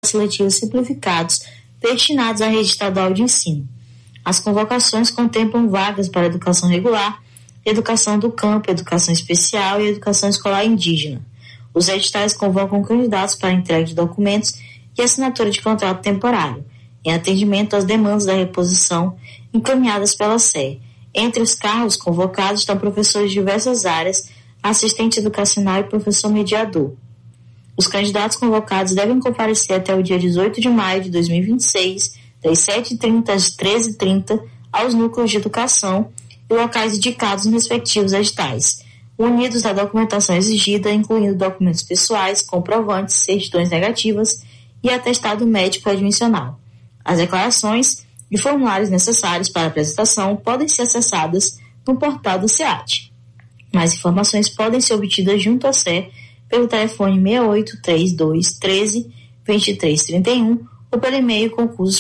processos seletivos simplificados destinados à rede estadual de ensino. As convocações contemplam vagas para educação regular, educação do campo, educação especial e educação escolar indígena. Os editais convocam candidatos para entrega de documentos e assinatura de contrato temporário, em atendimento às demandas da reposição encaminhadas pela SE. Entre os cargos convocados estão professores de diversas áreas, assistente educacional e professor mediador. Os candidatos convocados devem comparecer até o dia 18 de maio de 2026, das 7h30 às 13h30, aos núcleos de educação e locais indicados nos respectivos editais, unidos à documentação exigida, incluindo documentos pessoais, comprovantes, certidões negativas e atestado médico admissional. As declarações e formulários necessários para apresentação podem ser acessadas no portal do SEAD. Mais informações podem ser obtidas junto à SE pelo telefone 6832 13 2331 ou pelo e-mail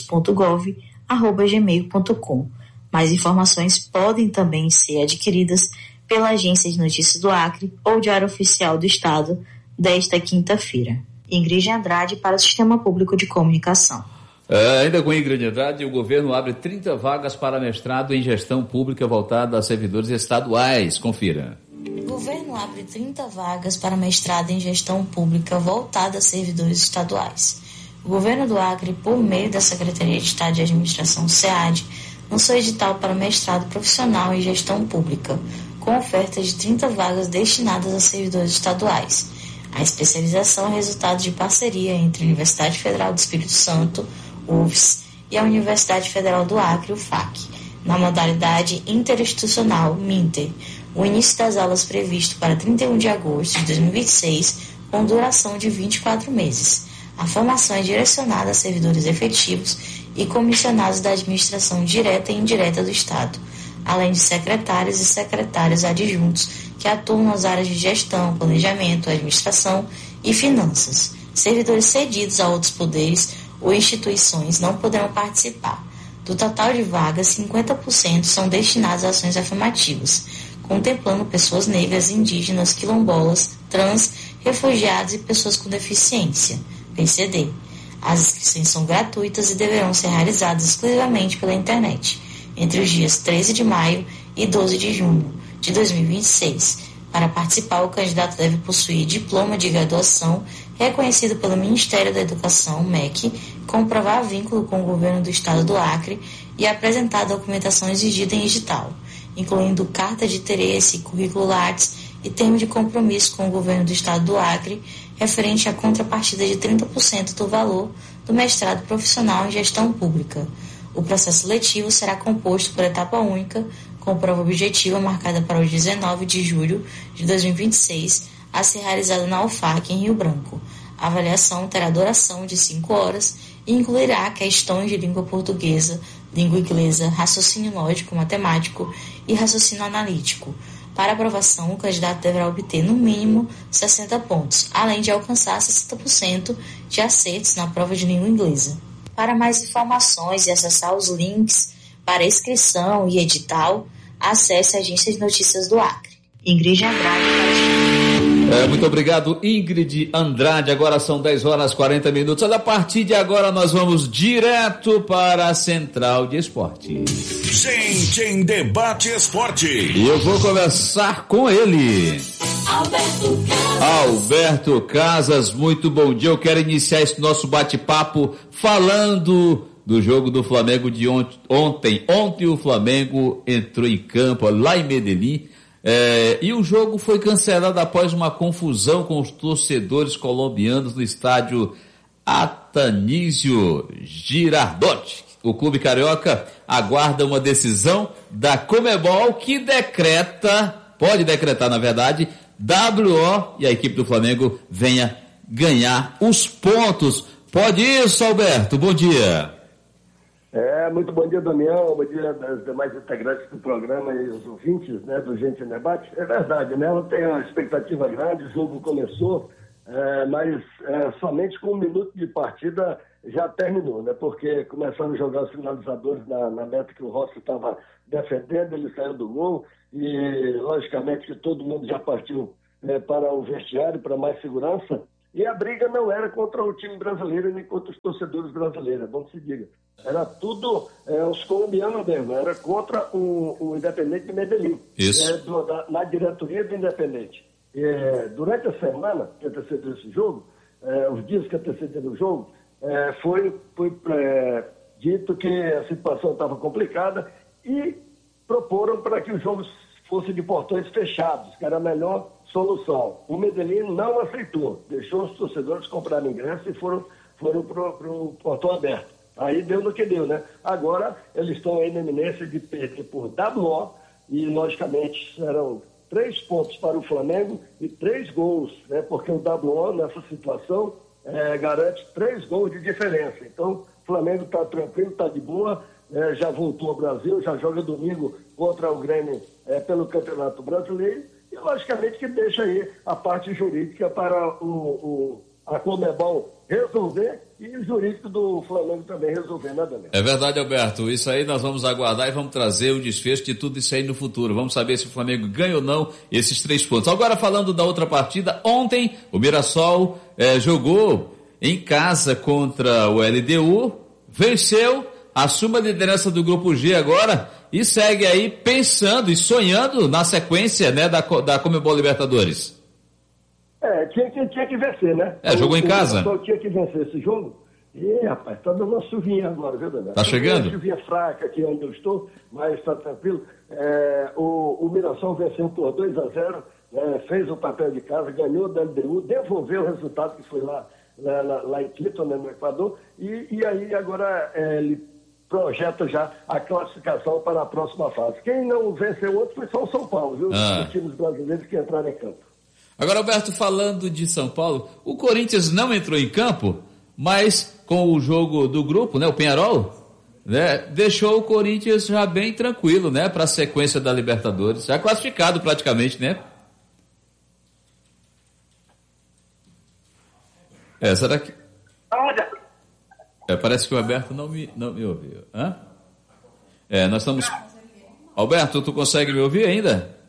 concursos.gov@gmail.com. Mais informações podem também ser adquiridas pela Agência de Notícias do Acre ou Diário Oficial do Estado desta quinta-feira. Ingrid Andrade para o Sistema Público de Comunicação. Ainda com Ingrid Andrade, o governo abre 30 vagas para mestrado em gestão pública voltada a servidores estaduais. Confira. O governo abre 30 vagas para mestrado em gestão pública voltada a servidores estaduais. O governo do Acre, por meio da Secretaria de Estado de Administração SEAD, lançou edital para mestrado profissional em gestão pública, com oferta de 30 vagas destinadas a servidores estaduais. A especialização é resultado de parceria entre a Universidade Federal do Espírito Santo, UFS, e a Universidade Federal do Acre, UFAC, na modalidade interinstitucional MINTER. O início das aulas previsto para 31 de agosto de 2026, com duração de 24 meses. A formação é direcionada a servidores efetivos e comissionados da administração direta e indireta do Estado, além de secretários e secretários adjuntos que atuam nas áreas de gestão, planejamento, administração e finanças. Servidores cedidos a outros poderes ou instituições não poderão participar. Do total de vagas, 50% são destinados a ações afirmativas, contemplando pessoas negras, indígenas, quilombolas, trans, refugiados e pessoas com deficiência, PCD. As inscrições são gratuitas e deverão ser realizadas exclusivamente pela internet, entre os dias 13 de maio e 12 de junho de 2026. Para participar, o candidato deve possuir diploma de graduação reconhecido pelo Ministério da Educação, MEC, comprovar vínculo com o governo do Estado do Acre e apresentar a documentação exigida em edital, incluindo carta de interesse, currículo Lattes e termo de compromisso com o governo do Estado do Acre, referente à contrapartida de 30% do valor do mestrado profissional em gestão pública. O processo seletivo será composto por etapa única, com prova objetiva marcada para os 19 de julho de 2026, a ser realizada na UFAC, em Rio Branco. A avaliação terá duração de 5 horas e incluirá questões de língua portuguesa, língua inglesa, raciocínio lógico, matemático e raciocínio analítico. Para aprovação, o candidato deverá obter, no mínimo, 60 pontos, além de alcançar 60% de acertos na prova de língua inglesa. Para mais informações e acessar os links para inscrição e edital, acesse a Agência de Notícias do Acre. Ingrid Andrade. Muito obrigado, Ingrid Andrade. Agora são 10h40. Olha, a partir de agora nós vamos direto para a Central de Esporte. Gente em Debate Esporte. E eu vou conversar com ele. Alberto Casas, muito bom dia. Eu quero iniciar esse nosso bate-papo falando do jogo do Flamengo de ontem. Ontem o Flamengo entrou em campo lá em Medellín, e o jogo foi cancelado após uma confusão com os torcedores colombianos no estádio Atanásio Girardot. O clube carioca aguarda uma decisão da Conmebol que pode decretar, na verdade, WO, e a equipe do Flamengo venha ganhar os pontos. Pode isso, Alberto? Bom dia. Muito bom dia, Damião, bom dia das demais integrantes do programa e os ouvintes, né, do Gente em Debate. É verdade, né, eu tenho uma expectativa grande, o jogo começou, mas somente com 1 minuto de partida já terminou, né, porque começaram a jogar os finalizadores na meta que o Rossi estava defendendo, ele saiu do gol e, logicamente, que todo mundo já partiu para o vestiário, para mais segurança, E a briga não era contra o time brasileiro nem contra os torcedores brasileiros, é bom que se diga. Era tudo os colombianos mesmo, era contra o Independente de Medellín. Isso. Na diretoria do Independente. Durante a semana que antecedeu esse jogo, os dias que antecederam o jogo, foi dito que a situação estava complicada e proporam para que o jogo fosse de portões fechados, que era a melhor solução. O Medellín não aceitou, deixou os torcedores comprarem ingresso e foram para o portão aberto. Aí deu no que deu, né? Agora eles estão aí na iminência de perder por WO e, logicamente, serão 3 pontos para o Flamengo e 3 gols, né? Porque o WO, nessa situação, garante 3 gols de diferença. Então, o Flamengo está tranquilo, está de boa, já voltou ao Brasil, já joga domingo contra o Grêmio pelo Campeonato Brasileiro e, logicamente, que deixa aí a parte jurídica para a Conmebol resolver e o jurídico do Flamengo também resolver, né, Daniel? É verdade, Alberto. Isso aí nós vamos aguardar e vamos trazer o desfecho de tudo isso aí no futuro. Vamos saber se o Flamengo ganha ou não esses 3 pontos. Agora, falando da outra partida, ontem o Mirassol jogou em casa contra o LDU, venceu, assume a liderança do Grupo G agora e segue aí pensando e sonhando na sequência, né, da Conmebol Libertadores. Tinha que vencer, né? Jogou em casa. Só tinha que vencer esse jogo. E, rapaz, tá dando uma chuvinha agora, viu, Daniel? Tá chegando? Uma chuvinha fraca aqui onde eu estou, mas tá tranquilo. O Mirassol venceu por 2-0, fez o papel de casa, ganhou da LDU, devolveu o resultado que foi lá em Quito, né, no Equador, e aí agora ele projeta já a classificação para a próxima fase. Quem não venceu outro foi só o São Paulo, viu? Os times brasileiros que entraram em campo. Agora, Alberto, falando de São Paulo, o Corinthians não entrou em campo, mas com o jogo do grupo, né, o Peñarol, né, deixou o Corinthians já bem tranquilo, né, para a sequência da Libertadores, já classificado praticamente, né? Será que... parece que o Alberto não me ouviu. Hã? Nós estamos... Alberto, tu consegue me ouvir ainda?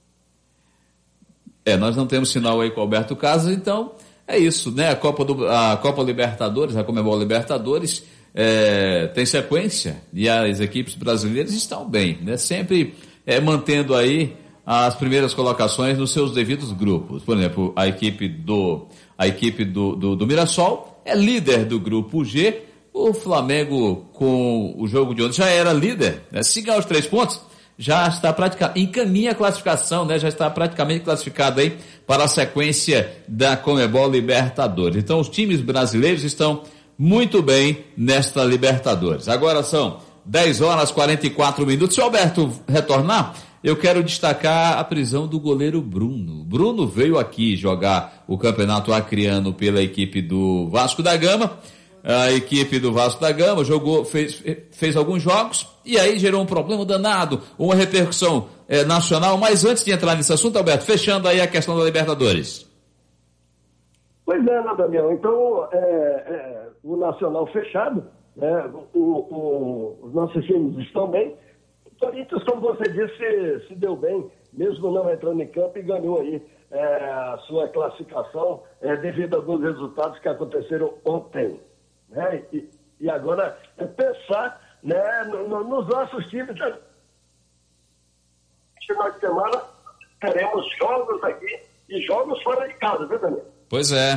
Nós não temos sinal aí com o Alberto Casas, então é isso, né? A Copa Libertadores, a Conmebol Libertadores tem sequência e as equipes brasileiras estão bem, né? Sempre mantendo aí as primeiras colocações nos seus devidos grupos. Por exemplo, a equipe do Mirassol é líder do Grupo G. O Flamengo, com o jogo de ontem, já era líder, né? Se ganhar os 3 pontos, já está praticamente, encaminha a classificação, né? Já está praticamente classificado aí para a sequência da Conmebol Libertadores. Então, os times brasileiros estão muito bem nesta Libertadores. Agora são 10h44. Se o Alberto retornar, eu quero destacar a prisão do goleiro Bruno. Bruno veio aqui jogar o campeonato acreano pela equipe do Vasco da Gama. A equipe do Vasco da Gama jogou, fez alguns jogos e aí gerou um problema danado, uma repercussão nacional. Mas antes de entrar nesse assunto, Alberto, fechando aí a questão da Libertadores. Pois é, né, Daniel? Então, o Nacional fechado, né? Os nossos times estão bem. O Corinthians, como você disse, se deu bem, mesmo não entrando em campo, e ganhou aí a sua classificação devido a alguns resultados que aconteceram ontem. Né? E agora pensar, né, nos nossos times. Final de semana teremos jogos aqui e jogos fora de casa, viu, Daniel? Pois é.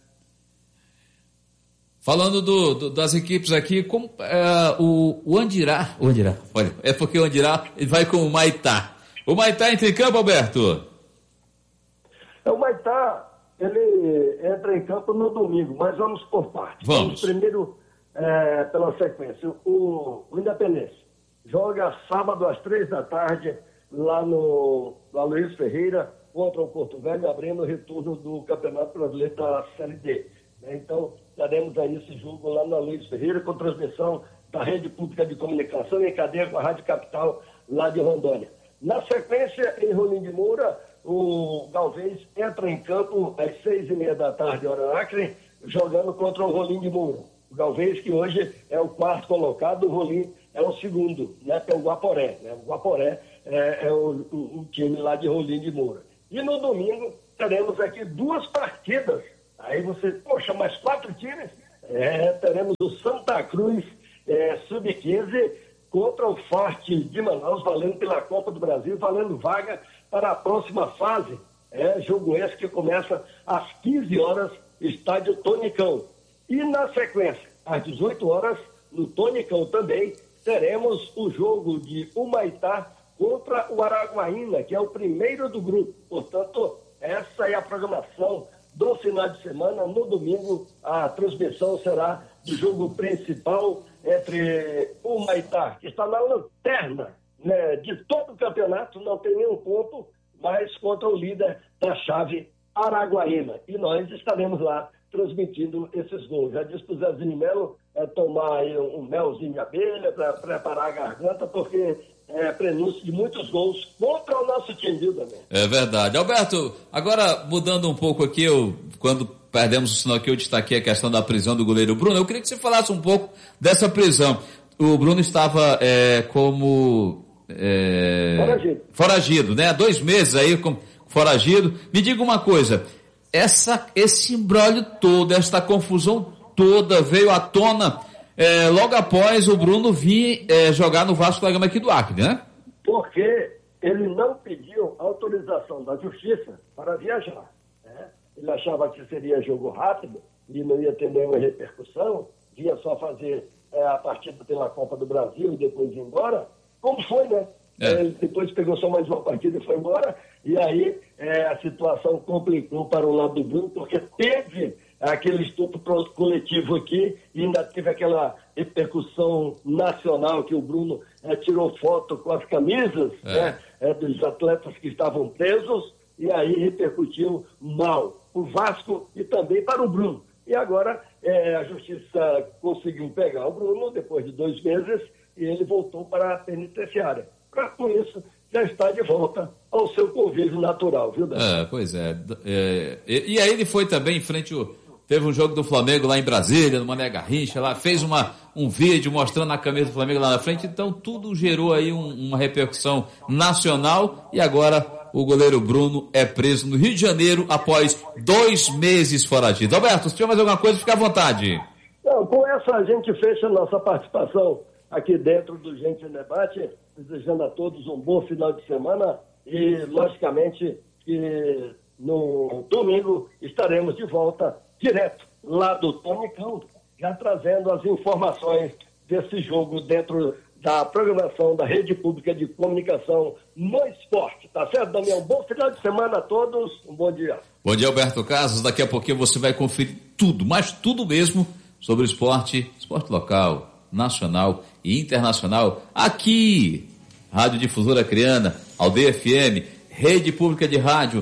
Falando das equipes aqui, como o Andirá, olha, é porque o Andirá vai com o Maitá. O Maitá entra em campo, Alberto? O Maitá, ele entra em campo no domingo, mas vamos por partes. Vamos primeiro pela sequência. O Independência joga sábado às 3h lá no Luiz Ferreira contra o Porto Velho, abrindo o retorno do Campeonato Brasileiro da Série D. Então, teremos aí esse jogo lá na Luiz Ferreira com transmissão da Rede Pública de Comunicação em cadeia com a Rádio Capital lá de Rondônia. Na sequência, em Rolim de Moura, o Galvez entra em campo às 6h30 hora Acre, jogando contra o Rolim de Moura. O Galvez, que hoje é o 4º colocado, o Rolim é o 2º, né, que é o Guaporé. Né? O Guaporé é o time lá de Rolim de Moura. E no domingo teremos aqui 2 partidas Aí você, poxa, mais 4 times? Teremos o Santa Cruz Sub-15 contra o Forte de Manaus, valendo pela Copa do Brasil, valendo vaga para a próxima fase. Jogo esse que começa às 15 horas, estádio Tonicão. E na sequência, às 18 horas, no Tonicão também, teremos o jogo de Humaitá contra o Araguaína, que é o primeiro do grupo. Portanto, essa é a programação do final de semana. No domingo, a transmissão será do jogo principal entre o Humaitá, que está na lanterna, né, de todo o campeonato, não tem nenhum ponto, mas contra o líder da chave, Araguaína. E nós estaremos lá transmitindo esses gols. Já disse para o Zezinho Melo tomar aí um melzinho de abelha para preparar a garganta, porque é prenúncio de muitos gols contra o nosso time, viu, Daniel? É verdade. Alberto, agora mudando um pouco aqui, quando perdemos o sinal aqui, eu destaquei a questão da prisão do goleiro Bruno. Eu queria que você falasse um pouco dessa prisão. O Bruno estava como foragido, né? 2 meses aí como foragido. Me diga uma coisa, esse imbróglio todo, esta confusão toda veio à tona logo após o Bruno vir jogar no Vasco da Gama aqui do Acre, né? Porque ele não pediu autorização da Justiça para viajar. Ele achava que seria jogo rápido e não ia ter nenhuma repercussão, ia só fazer a partida pela Copa do Brasil e depois ir embora. Como foi, né? Ele depois pegou só mais uma partida e foi embora. E aí a situação complicou para o lado do Bruno, porque teve aquele estupro coletivo aqui e ainda teve aquela repercussão nacional que o Bruno tirou foto com as camisas dos atletas que estavam presos, e aí repercutiu mal o Vasco e também para o Bruno. E agora a Justiça conseguiu pegar o Bruno depois de 2 meses e ele voltou para a penitenciária. Com isso, já está de volta ao seu convívio natural, viu, Daniel? Pois é. E aí ele foi também em frente teve um jogo do Flamengo lá em Brasília, no Mané Garrincha, lá, fez um vídeo mostrando a camisa do Flamengo lá na frente, então tudo gerou aí uma repercussão nacional, e agora o goleiro Bruno é preso no Rio de Janeiro após 2 meses foragido. Alberto, se tiver mais alguma coisa, fica à vontade. Não, com essa a gente fecha a nossa participação aqui dentro do Gente em Debate, desejando a todos um bom final de semana e, logicamente, que no domingo estaremos de volta direto lá do Tonicão, já trazendo as informações desse jogo dentro da programação da Rede Pública de Comunicação no esporte. Tá certo, Daniel? Bom final de semana a todos, um bom dia. Bom dia, Alberto Casas. Daqui a pouquinho você vai conferir tudo, mas tudo mesmo, sobre o esporte local, nacional e internacional, aqui, Rádio Difusora Acreana, Aldeia FM, Rede Pública de Rádio,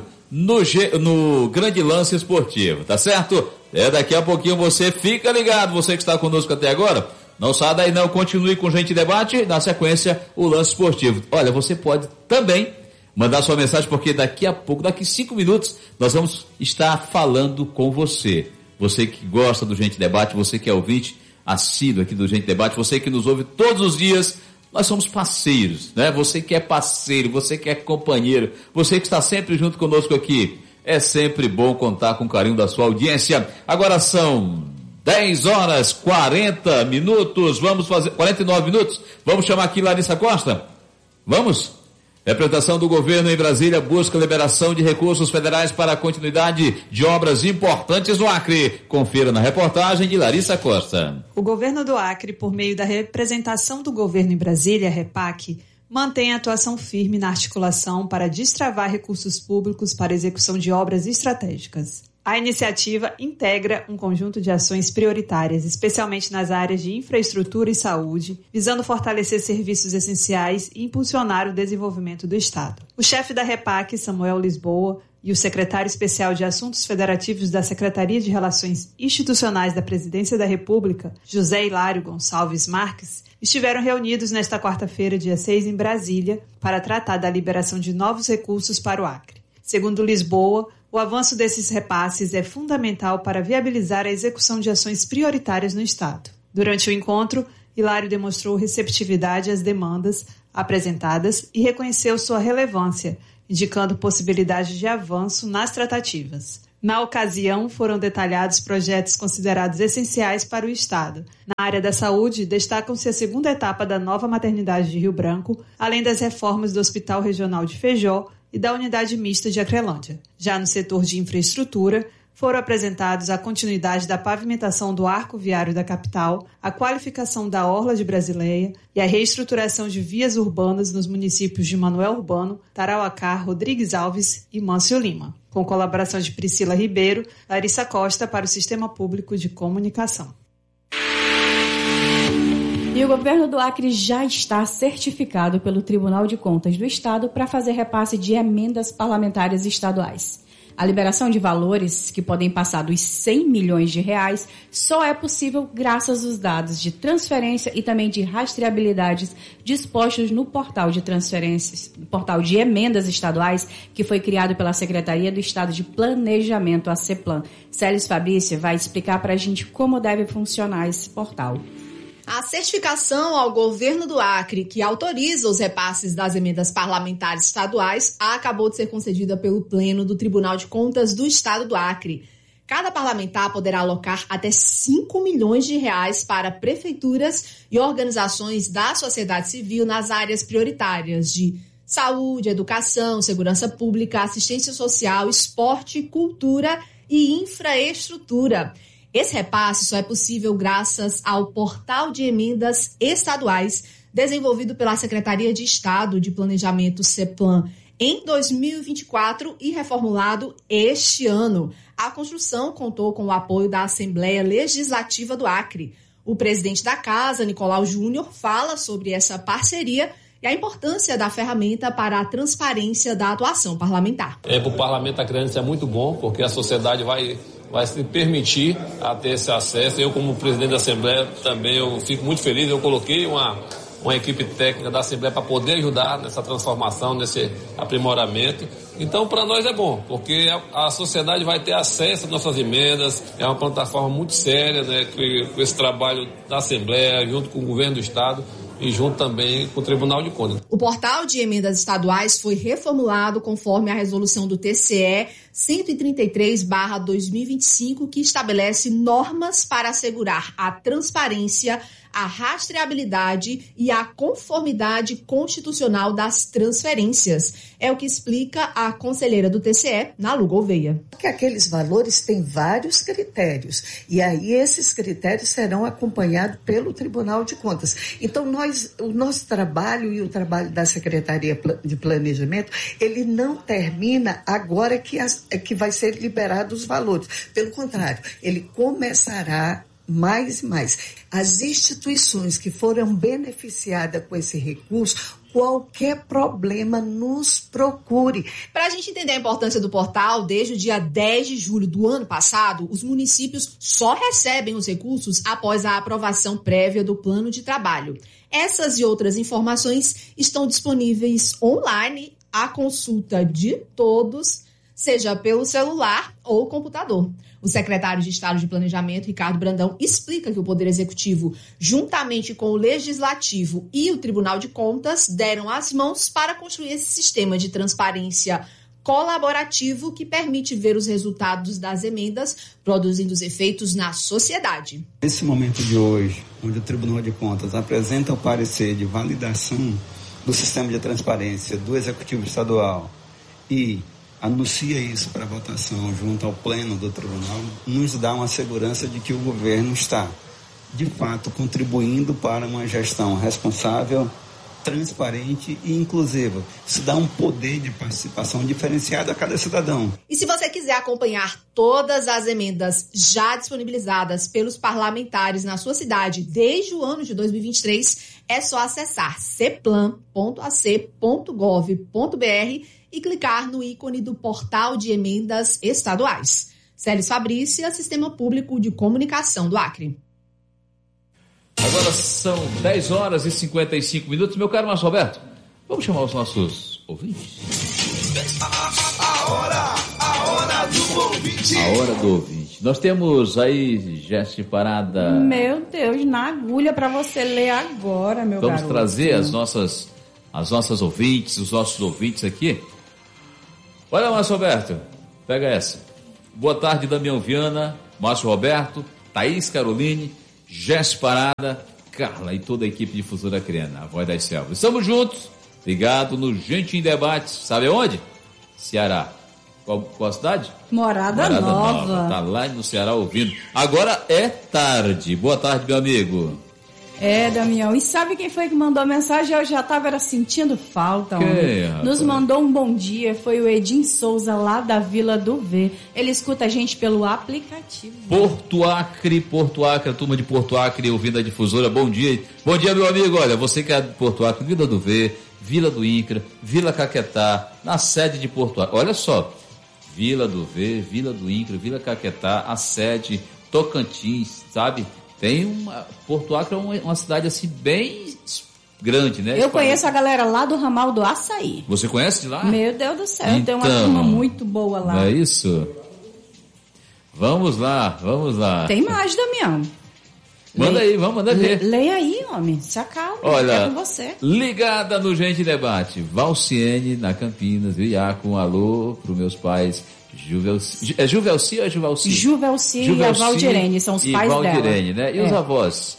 no Grande Lance Esportivo, tá certo? Daqui a pouquinho você fica ligado, você que está conosco até agora, não saia daí não, continue com Gente em Debate, na sequência o Lance Esportivo. Olha, você pode também mandar sua mensagem, porque daqui a pouco, daqui 5 minutos, nós vamos estar falando com você. Você que gosta do Gente em Debate, você que é ouvinte assíduo aqui do Gente em Debate, você que nos ouve todos os dias, nós somos parceiros, né? Você que é parceiro, você que é companheiro, você que está sempre junto conosco aqui. É sempre bom contar com o carinho da sua audiência. Agora são 10 horas 40 minutos, 49 minutos. Vamos chamar aqui Larissa Costa? Vamos? Representação do governo em Brasília busca liberação de recursos federais para a continuidade de obras importantes no Acre. Confira na reportagem de Larissa Costa. O governo do Acre, por meio da representação do governo em Brasília, REPAC, mantém a atuação firme na articulação para destravar recursos públicos para execução de obras estratégicas. A iniciativa integra um conjunto de ações prioritárias, especialmente nas áreas de infraestrutura e saúde, visando fortalecer serviços essenciais e impulsionar o desenvolvimento do Estado. O chefe da REPAC, Samuel Lisboa, e o secretário especial de Assuntos Federativos da Secretaria de Relações Institucionais da Presidência da República, José Hilário Gonçalves Marques, estiveram reunidos nesta quarta-feira, dia 6, em Brasília, para tratar da liberação de novos recursos para o Acre. Segundo Lisboa, o avanço desses repasses é fundamental para viabilizar a execução de ações prioritárias no Estado. Durante o encontro, Hilário demonstrou receptividade às demandas apresentadas e reconheceu sua relevância, indicando possibilidade de avanço nas tratativas. Na ocasião, foram detalhados projetos considerados essenciais para o Estado. Na área da saúde, destacam-se a segunda etapa da nova maternidade de Rio Branco, além das reformas do Hospital Regional de Feijó e da Unidade Mista de Acrelândia. Já no setor de infraestrutura, foram apresentados a continuidade da pavimentação do arco viário da capital, a qualificação da Orla de Brasileia e a reestruturação de vias urbanas nos municípios de Manoel Urbano, Tarauacá, Rodrigues Alves e Mâncio Lima, com colaboração de Priscila Ribeiro, Larissa Costa para o Sistema Público de Comunicação. E o governo do Acre já está certificado pelo Tribunal de Contas do Estado para fazer repasse de emendas parlamentares estaduais. A liberação de valores, que podem passar dos 100 milhões de reais, só é possível graças aos dados de transferência e também de rastreabilidades dispostos no portal de transferências, portal de emendas estaduais, que foi criado pela Secretaria do Estado de Planejamento, a CEPLAN. Célis Fabrícia vai explicar para a gente como deve funcionar esse portal. A certificação ao governo do Acre, que autoriza os repasses das emendas parlamentares estaduais, acabou de ser concedida pelo Pleno do Tribunal de Contas do Estado do Acre. Cada parlamentar poderá alocar até 5 milhões de reais para prefeituras e organizações da sociedade civil nas áreas prioritárias de saúde, educação, segurança pública, assistência social, esporte, cultura e infraestrutura. Esse repasse só é possível graças ao Portal de Emendas Estaduais, desenvolvido pela Secretaria de Estado de Planejamento CEPLAN em 2024 e reformulado este ano. A construção contou com o apoio da Assembleia Legislativa do Acre. O presidente da Casa, Nicolau Júnior, fala sobre essa parceria e a importância da ferramenta para a transparência da atuação parlamentar. Para o parlamento acreano isso é muito bom, porque a sociedade vai se permitir a ter esse acesso. Eu, como presidente da Assembleia, também eu fico muito feliz. Eu coloquei uma equipe técnica da Assembleia para poder ajudar nessa transformação, nesse aprimoramento. Então, para nós é bom, porque a sociedade vai ter acesso às nossas emendas. É uma plataforma muito séria, né, com esse trabalho da Assembleia, junto com o governo do Estado e junto também com o Tribunal de Contas. O portal de emendas estaduais foi reformulado conforme a resolução do TCE 133/2025, que estabelece normas para assegurar a transparência, a rastreabilidade e a conformidade constitucional das transferências. É o que explica a conselheira do TCE, Nalu Gouveia. Porque aqueles valores têm vários critérios e aí esses critérios serão acompanhados pelo Tribunal de Contas. Então o nosso trabalho e o trabalho da Secretaria de Planejamento, ele não termina agora que vai ser liberados os valores. Pelo contrário, ele começará mais e mais. As instituições que foram beneficiadas com esse recurso, qualquer problema nos procure. Para a gente entender a importância do portal, desde o dia 10 de julho do ano passado, os municípios só recebem os recursos após a aprovação prévia do plano de trabalho. Essas e outras informações estão disponíveis online à consulta de todos, seja pelo celular ou computador. O secretário de Estado de Planejamento, Ricardo Brandão, explica que o Poder Executivo, juntamente com o Legislativo e o Tribunal de Contas, deram as mãos para construir esse sistema de transparência colaborativo que permite ver os resultados das emendas, produzindo os efeitos na sociedade. Nesse momento de hoje, onde o Tribunal de Contas apresenta o parecer de validação do sistema de transparência do Executivo Estadual e anuncia isso para votação junto ao Pleno do Tribunal, nos dá uma segurança de que o governo está, de fato, contribuindo para uma gestão responsável, transparente e inclusiva. Isso dá um poder de participação diferenciado a cada cidadão. E se você quiser acompanhar todas as emendas já disponibilizadas pelos parlamentares na sua cidade desde o ano de 2023, é só acessar ceplan.ac.gov.br e clicar no ícone do Portal de Emendas Estaduais. Célis Fabrícia, Sistema Público de Comunicação do Acre. Agora são 10 horas e 55 minutos. Meu caro Márcio Roberto, vamos chamar os nossos ouvintes? A hora do ouvinte. A hora do ouvinte. Nós temos aí, Jéssica Parada. Meu Deus, na agulha para você ler agora, meu garoto. Vamos trazer as nossas ouvintes, os nossos ouvintes aqui. Olha, Márcio Roberto, pega essa. Boa tarde, Damião Viana, Márcio Roberto, Thaís Caroline, Jess Parada, Carla e toda a equipe Difusora Acreana, a Voz das Selvas. Estamos juntos, ligado no Gente em Debate. Sabe onde? Ceará. Qual a cidade? Morada Nova. Tá lá no Ceará ouvindo. Agora é tarde. Boa tarde, meu amigo. Damião, e sabe quem foi que mandou a mensagem? Eu já estava sentindo falta. Nos mandou um bom dia, foi o Edinho Souza, lá da Vila do V. Ele escuta a gente pelo aplicativo. Porto Acre, a turma de Porto Acre ouvindo a Difusora, bom dia. Bom dia, meu amigo, olha, você que é de Porto Acre, Vila do V, Vila do Incra, Vila Caquetá, na sede de Porto Acre, olha só, Vila do V, Vila do Incra, Vila Caquetá, a sede, Tocantins, sabe? Porto Acre é uma cidade assim bem grande, né? Eu conheço a galera lá do ramal do Açaí. Você conhece de lá? Meu Deus do céu, tem uma turma muito boa lá. Não é isso? Vamos lá. Tem mais, Damião. Manda aí, vamos mandar ver. Leia aí, homem, se acalma, olha, é com você. Ligada no Gente Debate, Valciene, na Campinas, Viaco, um alô pros meus pais, Juvelci ou Juvalci? Juvelci e a Valdirene, são os pais Valdirene, dela. Né? E os avós?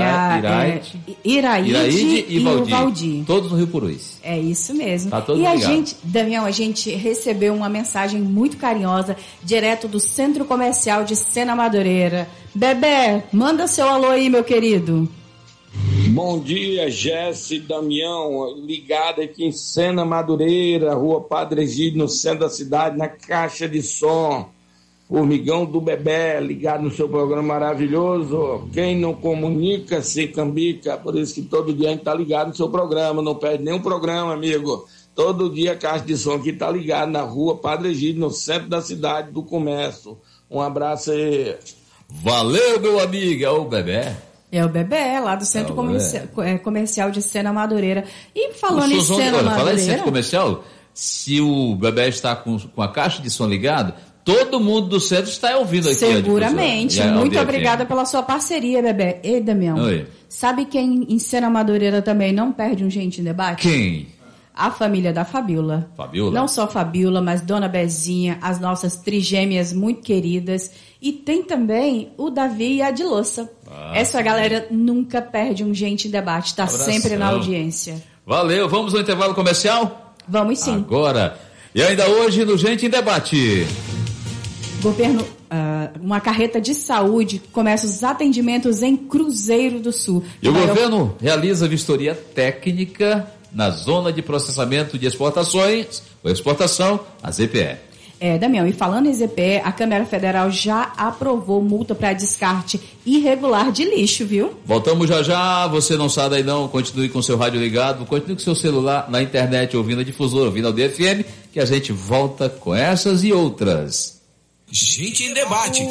Iraide e o Valdir. Todos no Rio Purus. É isso mesmo. Tá todo e ligado. Damião, a gente recebeu uma mensagem muito carinhosa, direto do Centro Comercial de Sena Madureira. Bebé, manda seu alô aí, meu querido. Bom dia, Jesse, Damião, ligado aqui em Sena Madureira, Rua Padre Egídio, no centro da cidade, na caixa de som. Formigão do Bebé, ligado no seu programa maravilhoso. Quem não comunica, se cambica. Por isso que todo dia a gente tá ligado no seu programa. Não perde nenhum programa, amigo. Todo dia a caixa de som aqui tá ligado na Rua Padre Egídio, no centro da cidade do comércio. Um abraço aí. Valeu, meu amigo. É o Bebé. É o Bebé, lá do Centro Comercial de Sena Madureira. E falando em Sena Madureira... Falar em Centro Comercial, se o Bebé está com a caixa de som ligado... Todo mundo do centro está ouvindo aqui. Seguramente. Muito obrigada pela sua parceria, Bebé. Ei, Damião. Oi. Sabe quem em Sena Madureira também não perde um Gente em Debate? Quem? A família da Fabiola. Fabiola? Não só Fabiola, mas Dona Bezinha, as nossas trigêmeas muito queridas. E tem também o Davi e a Adilossa. Essa galera nunca perde um Gente em Debate. Está sempre na audiência. Valeu. Vamos ao intervalo comercial? Vamos sim. Agora. E ainda hoje no Gente em Debate... Governo, uma carreta de saúde começa os atendimentos em Cruzeiro do Sul. E o governo realiza vistoria técnica na zona de processamento de exportações, ou exportação, a ZPE. Damião, e falando em ZPE, a Câmara Federal já aprovou multa para descarte irregular de lixo, viu? Voltamos já, você não sai daí não, continue com seu rádio ligado, continue com seu celular na internet, ouvindo a Difusora, ouvindo a DFM, que a gente volta com essas e outras. Gente em Debate.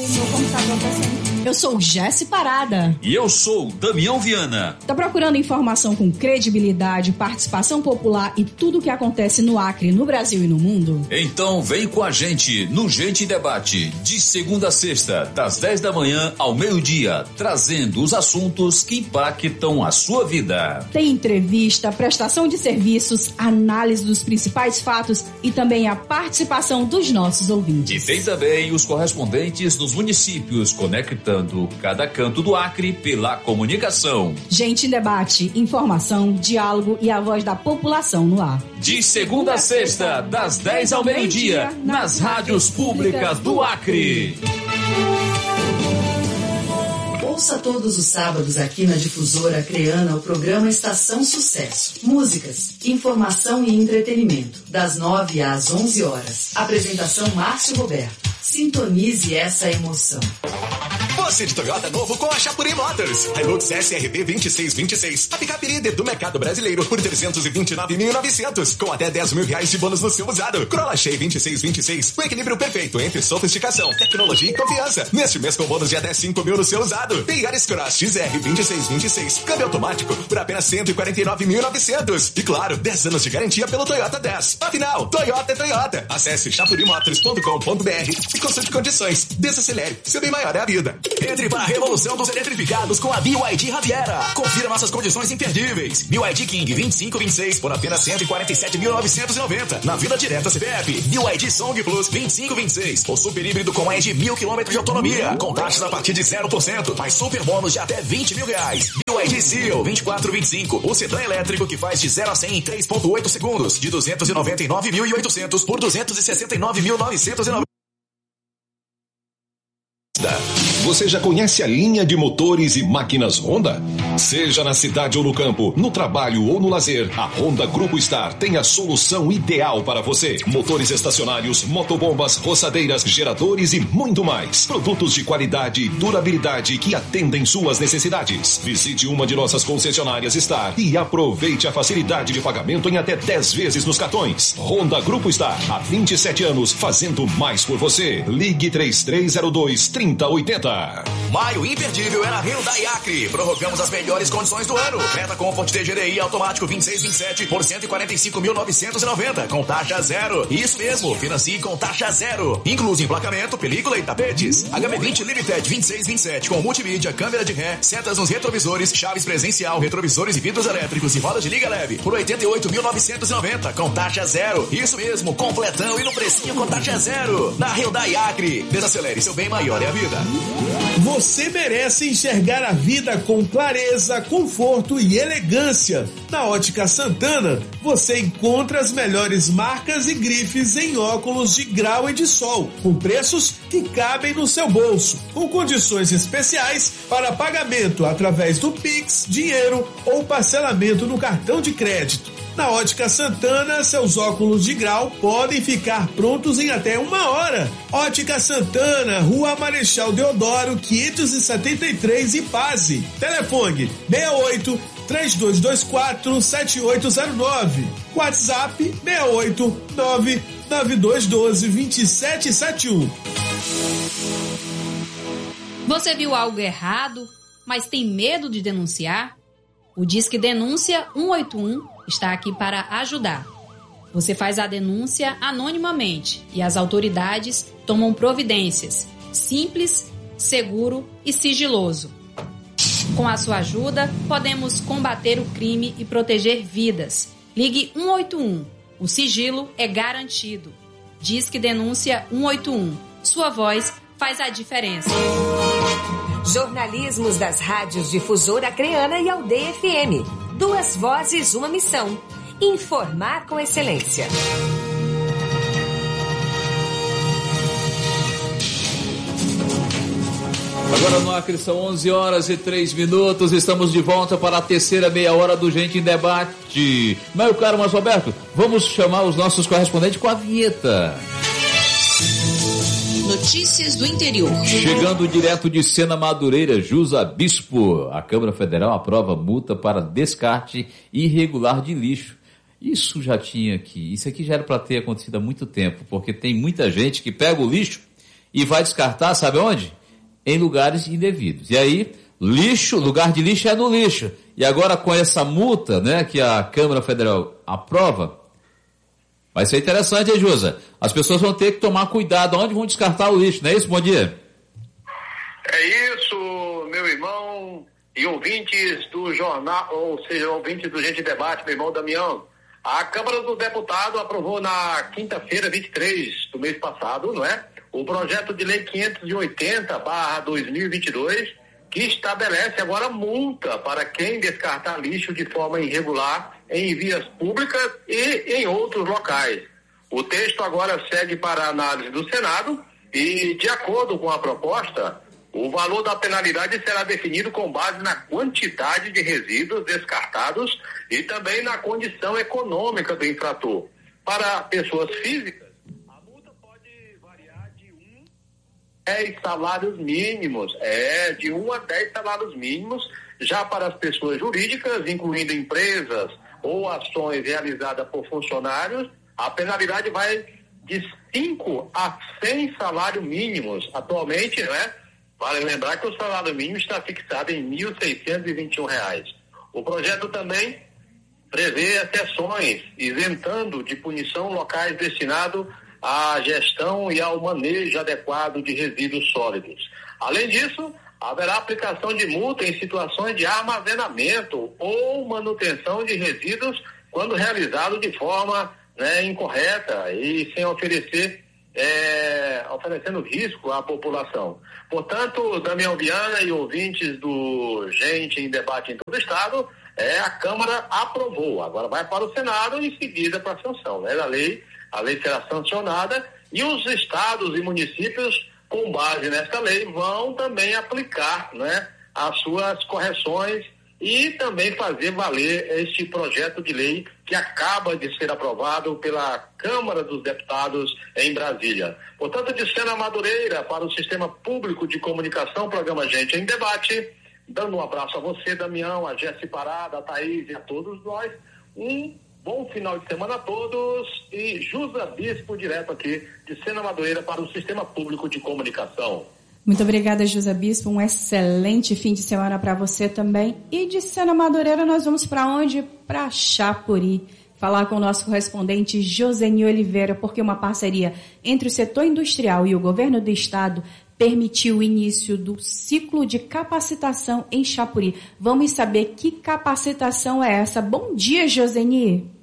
Eu sou Jesse Parada. E eu sou Damião Viana. Tá procurando informação com credibilidade, participação popular e tudo o que acontece no Acre, no Brasil e no mundo? Então vem com a gente no Gente em Debate, de segunda a sexta, das 10 da manhã ao meio-dia, trazendo os assuntos que impactam a sua vida. Tem entrevista, prestação de serviços, análise dos principais fatos e também a participação dos nossos ouvintes. E tem também os correspondentes nos municípios, conectando cada canto do Acre pela comunicação. Gente em Debate, informação, diálogo e a voz da população no ar. De segunda a sexta, das 10 ao meio-dia, nas rádios públicas do Acre. Ouça todos os sábados aqui na Difusora Acreana o programa Estação Sucesso. Músicas, informação e entretenimento, das 9 às 11 horas. Apresentação Márcio Roberto. Sintonize essa emoção. Você de Toyota novo com a Chapuri Motors. Hilux SRV 2626. A picape líder do mercado brasileiro por 329.900. Com até 10 mil reais de bônus no seu usado. Corolla Shea 2626. O equilíbrio perfeito entre sofisticação, tecnologia e confiança. Neste mês com bônus de até 5 mil no seu usado. E Yaris Cross XR 2626. Câmbio automático por apenas 149.900. E claro, 10 anos de garantia pelo Toyota 10. Afinal, Toyota é Toyota. Acesse chapurimotors.com.br e consulte condições. Desacelere. Seu bem maior é a vida. Entre para a revolução dos eletrificados com a BYD Riviera. Confira nossas condições imperdíveis. BYD King 2526 por apenas 147.990. Na vida direta CPF. BYD Song Plus 2526. O super híbrido com mais de 1.000 km de autonomia. Com taxas a partir de 0%. Mais super bônus de até R$20 mil. BYD Seal 2425. O sedã elétrico que faz de 0 a 100 em 3,8 segundos. De 299.800 por 269.990. Você já conhece a linha de motores e máquinas Honda? Seja na cidade ou no campo, no trabalho ou no lazer, a Honda Grupo Star tem a solução ideal para você. Motores estacionários, motobombas, roçadeiras, geradores e muito mais. Produtos de qualidade e durabilidade que atendem suas necessidades. Visite uma de nossas concessionárias Star e aproveite a facilidade de pagamento em até 10 vezes nos cartões. Honda Grupo Star, há 27 anos, fazendo mais por você. Ligue 3302-3080. Maio imperdível é na Hyundai Acre. Prorrogamos as melhores condições do ano. Creta Comfort TGDI automático 2627 por 145.990 com taxa zero. Isso mesmo, financie com taxa zero. Inclui emplacamento, película e tapetes. HB20 Limited 2627 com multimídia, câmera de ré, setas nos retrovisores, chaves presencial, retrovisores e vidros elétricos e rodas de liga leve por 88.990 com taxa zero. Isso mesmo, completão e no precinho com taxa zero. Na Hyundai Acre. Desacelere, seu bem maior é a vida. Você merece enxergar a vida com clareza, conforto e elegância. Na Ótica Santana, você encontra as melhores marcas e grifes em óculos de grau e de sol, com preços que cabem no seu bolso, com condições especiais para pagamento através do Pix, dinheiro ou parcelamento no cartão de crédito. Na Ótica Santana, seus óculos de grau podem ficar prontos em até 1 hora. Ótica Santana, Rua Marechal Deodoro, 573 Ipase. Telefone 68-3224-7809. WhatsApp 689-9212-2771. Você viu algo errado, mas tem medo de denunciar? O Disque Denúncia 181 está aqui para ajudar. Você faz a denúncia anonimamente e as autoridades tomam providências. Simples, seguro e sigiloso. Com a sua ajuda, podemos combater o crime e proteger vidas. Ligue 181. O sigilo é garantido. Disque Denúncia 181. Sua voz faz a diferença. Jornalismos das rádios Difusora Acreana e Aldeia FM. 2 vozes, uma missão. Informar com excelência. Agora no Acre são 11h03. Estamos de volta para a terceira meia hora do Gente em Debate. Meu caro Márcio Roberto, vamos chamar os nossos correspondentes com a vinheta. Notícias do interior. Chegando direto de Sena Madureira, Jusa Bispo. A Câmara Federal aprova multa para descarte irregular de lixo. Isso aqui já era para ter acontecido há muito tempo, porque tem muita gente que pega o lixo e vai descartar, sabe onde? Em lugares indevidos. E aí, lugar de lixo é no lixo. E agora com essa multa, né, que a Câmara Federal aprova, vai ser interessante, hein, Jusa? As pessoas vão ter que tomar cuidado onde vão descartar o lixo, não é isso? Bom dia. É isso, meu irmão e ouvintes do jornal, ou seja, ouvintes do Gente Debate, meu irmão Damião. A Câmara do Deputado aprovou na quinta-feira, 23 do mês passado, não é? O projeto de lei 580/2022, que estabelece agora multa para quem descartar lixo de forma irregular em vias públicas e em outros locais. O texto agora segue para a análise do Senado e, de acordo com a proposta, o valor da penalidade será definido com base na quantidade de resíduos descartados e também na condição econômica do infrator. Para pessoas físicas, a multa pode variar de 1 a 10 salários mínimos. De 1 a 10 salários mínimos. Já para as pessoas jurídicas, incluindo empresas ou ações realizadas por funcionários, a penalidade vai de 5 a 100 salários mínimos. Atualmente, não é? Vale lembrar que o salário mínimo está fixado em R$ 1.621. O projeto também prevê exceções, isentando de punição locais destinados à gestão e ao manejo adequado de resíduos sólidos. Além disso, haverá aplicação de multa em situações de armazenamento ou manutenção de resíduos quando realizado de forma incorreta e sem oferecendo risco à população. Portanto, Damião Viana e ouvintes do Gente em Debate em todo o Estado, a Câmara aprovou. Agora vai para o Senado e em seguida para a sanção. A lei será sancionada e os estados e municípios, com base nesta lei, vão também aplicar as suas correções e também fazer valer este projeto de lei que acaba de ser aprovado pela Câmara dos Deputados em Brasília. Portanto, de Sena Madureira para o Sistema Público de Comunicação, programa Gente em Debate, dando um abraço a você, Damião, a Jéssica Parada, a Thaís e a todos nós. Um bom final de semana a todos e Jusa Bispo, direto aqui de Sena Madureira para o Sistema Público de Comunicação. Muito obrigada, Jusa Bispo. Um excelente fim de semana para você também. E de Sena Madureira nós vamos para onde? Para Chapuri. Falar com o nosso correspondente Joseni Oliveira, porque uma parceria entre o setor industrial e o governo do estado permitiu o início do ciclo de capacitação em Chapuri. Vamos saber que capacitação é essa. Bom dia, Joseni.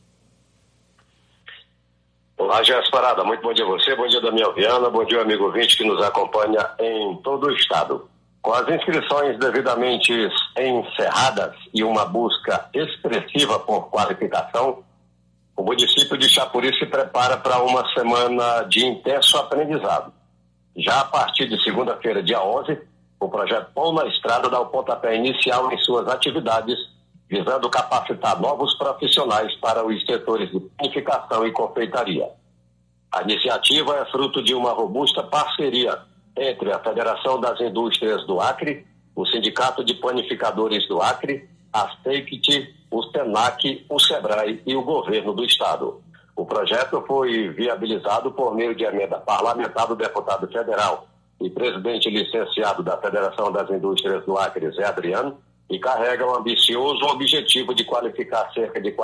Olá, Jéssica Parada, muito bom dia a você, bom dia Damião Viana, bom dia amigo ouvinte que nos acompanha em todo o estado. Com as inscrições devidamente encerradas e uma busca expressiva por qualificação, o município de Chapuri se prepara para uma semana de intenso aprendizado. Já a partir de segunda-feira, dia 11, o projeto Pão na Estrada dá o pontapé inicial em suas atividades, visando capacitar novos profissionais para os setores de panificação e confeitaria. A iniciativa é fruto de uma robusta parceria entre a Federação das Indústrias do Acre, o Sindicato de Panificadores do Acre, a SEICT, o SENAC, o SEBRAE e o Governo do Estado. O projeto foi viabilizado por meio de emenda parlamentar do deputado federal e presidente licenciado da Federação das Indústrias do Acre, Zé Adriano, e carrega um ambicioso objetivo de qualificar cerca de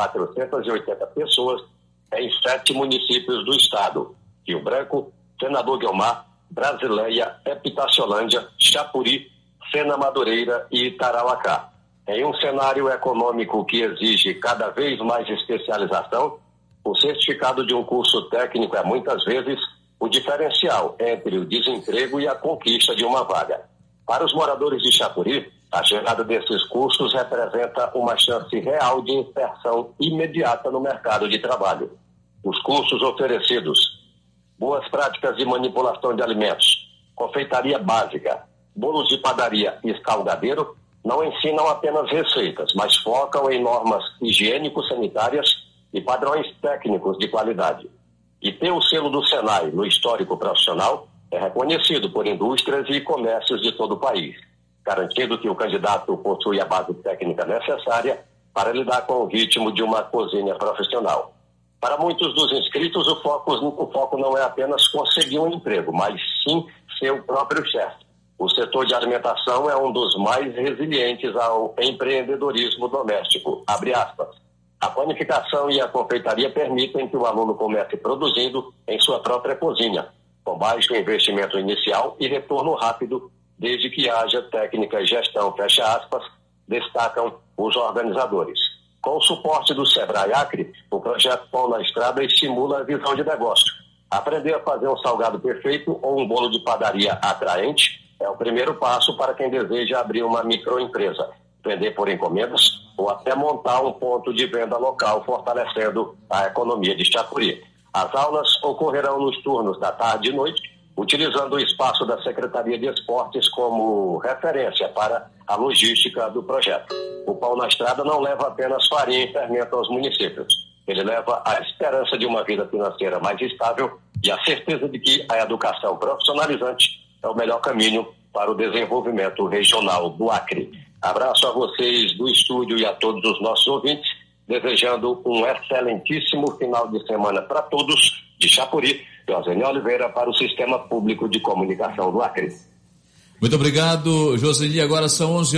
480 pessoas em 7 municípios do estado: Rio Branco, Senador Guiomar, Brasileia, Epitaciolândia, Chapuri, Sena Madureira e Itarauacá. Em um cenário econômico que exige cada vez mais especialização, o certificado de um curso técnico é muitas vezes o diferencial entre o desemprego e a conquista de uma vaga. Para os moradores de Chapuri, a chegada desses cursos representa uma chance real de inserção imediata no mercado de trabalho. Os cursos oferecidos: boas práticas de manipulação de alimentos, confeitaria básica, bolos de padaria e salgadeiro, não ensinam apenas receitas, mas focam em normas higiênico-sanitárias e padrões técnicos de qualidade. E ter o selo do Senai no histórico profissional é reconhecido por indústrias e comércios de todo o país, garantindo que o candidato possui a base técnica necessária para lidar com o ritmo de uma cozinha profissional. Para muitos dos inscritos, o foco não é apenas conseguir um emprego, mas sim ser o próprio chefe. O setor de alimentação é um dos mais resilientes ao empreendedorismo doméstico, abre aspas. A panificação e a confeitaria permitem que o aluno comece produzindo em sua própria cozinha, com baixo investimento inicial e retorno rápido, desde que haja técnica e gestão, fecha aspas, destacam os organizadores. Com o suporte do SEBRAE Acre, o projeto Pão na Estrada estimula a visão de negócio. Aprender a fazer um salgado perfeito ou um bolo de padaria atraente é o primeiro passo para quem deseja abrir uma microempresa, vender por encomendas ou até montar um ponto de venda local, fortalecendo a economia de Chapuri. As aulas ocorrerão nos turnos da tarde e noite, utilizando o espaço da Secretaria de Esportes como referência para a logística do projeto. O Pão na Estrada não leva apenas farinha e fermento aos municípios. Ele leva a esperança de uma vida financeira mais estável e a certeza de que a educação profissionalizante é o melhor caminho para o desenvolvimento regional do Acre. Abraço a vocês do estúdio e a todos os nossos ouvintes, desejando um excelentíssimo final de semana para todos de Chapuri. Joseni Oliveira para o Sistema Público de Comunicação do Acre. Muito obrigado, Joseni. Agora são 11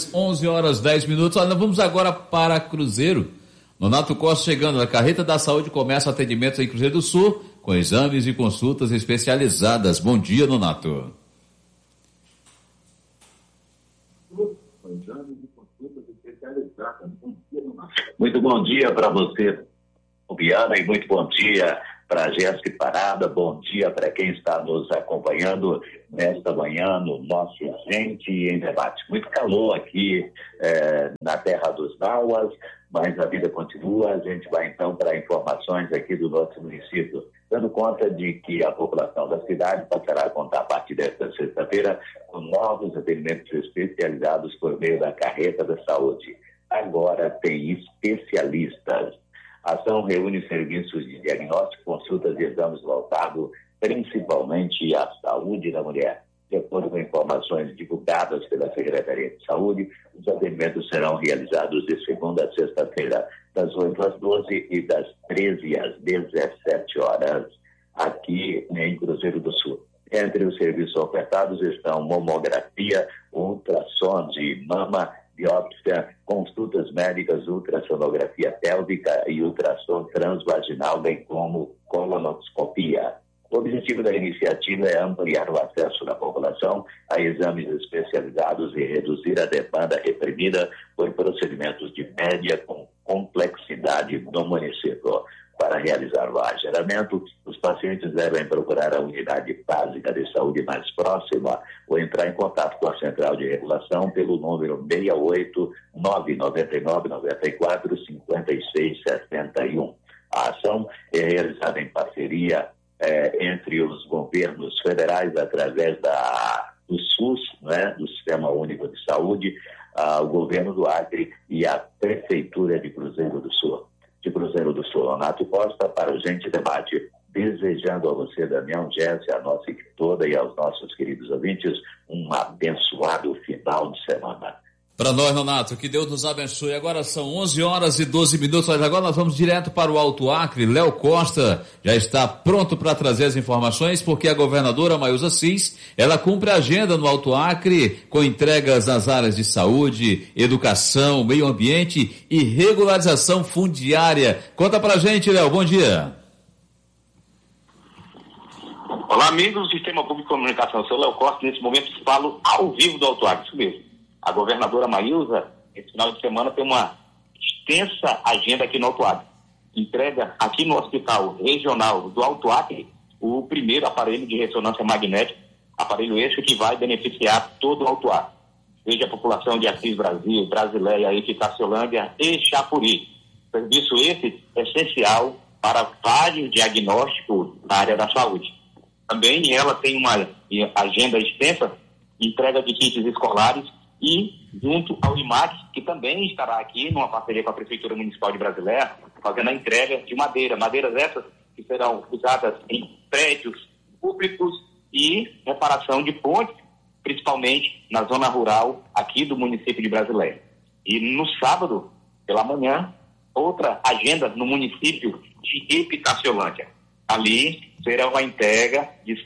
horas 10 minutos. Olha, vamos agora para Cruzeiro. Nonato Costa chegando. A Carreta da Saúde começa atendimentos em Cruzeiro do Sul, com exames e consultas especializadas. Bom dia, Nonato. Muito bom dia para você, Biana, e muito bom dia para a Jéssica Parada. Bom dia para quem está nos acompanhando nesta manhã no nosso Gente em Debate. Muito calor aqui na terra dos Nauas, mas a vida continua. A gente vai então para informações aqui do nosso município, dando conta de que a população da cidade passará a contar a partir desta sexta-feira com novos atendimentos especializados por meio da carreta da saúde. Agora tem especialistas. A ação reúne serviços de diagnóstico, consultas e exames voltados principalmente à saúde da mulher. De acordo com informações divulgadas pela Secretaria de Saúde, os atendimentos serão realizados de segunda a sexta-feira, das 8 às 12 e das 13 às 17 horas, aqui em Cruzeiro do Sul. Entre os serviços ofertados estão mamografia, ultrassom de mama, biópsia, consultas médicas, ultrassonografia pélvica e ultrassom transvaginal, bem como colonoscopia. O objetivo da iniciativa é ampliar o acesso da população a exames especializados e reduzir a demanda reprimida por procedimentos de média complexidade no município. Para realizar o agendamento, os pacientes devem procurar a unidade básica de saúde mais próxima ou entrar em contato com a Central de Regulação pelo número 68 999 94 56 71. A ação é realizada em parceria entre os governos federais através do SUS, do Sistema Único de Saúde, o governo do Acre e a Prefeitura de Cruzeiro do Sul. De Cruzeiro do Sul, Renato Costa, para o Gente Debate, desejando a você, Damião, Jéssica, a nossa equipe toda e aos nossos queridos ouvintes, um abençoado final de semana. Para nós, Renato, que Deus nos abençoe. Agora são 11 horas e 12 minutos, mas agora nós vamos direto para o Alto Acre. Léo Costa já está pronto para trazer as informações, porque a governadora Maísa Assis, ela cumpre a agenda no Alto Acre com entregas nas áreas de saúde, educação, meio ambiente e regularização fundiária. Conta pra gente, Léo, bom dia. Olá, amigos do Sistema Público de Comunicação. Eu sou Léo Costa, nesse momento falo ao vivo do Alto Acre, isso mesmo. A governadora Maísa, esse final de semana, tem uma extensa agenda aqui no Alto Acre. Entrega aqui no Hospital Regional do Alto Acre o primeiro aparelho de ressonância magnética, aparelho esse que vai beneficiar todo o Alto Acre. Desde a população de Assis Brasil, Brasileia, Eficáciolândia e Chapuri. Serviço esse essencial para vários diagnósticos na área da saúde. Também ela tem uma agenda extensa, entrega de kits escolares, e junto ao IMAC, que também estará aqui numa parceria com a Prefeitura Municipal de Brasileia, fazendo a entrega de madeiras essas que serão usadas em prédios públicos e reparação de pontes, principalmente na zona rural aqui do município de Brasileia. E no sábado, pela manhã, outra agenda no município de Eficáciolândia. Ali será uma entrega de